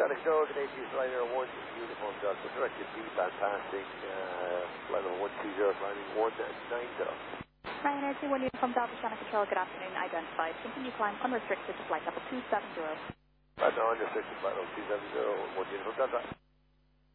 Sonic Control, good day to you, flight level 1, uniform Delta, directed B, fantastic, flight level 120, climbing 190. Ryanair 21 uniform Delta, Sonic Control, good afternoon, identified. Continue climb unrestricted to flight level 270. Right now, unrestricted, flight level 270, 1 uniform Delta.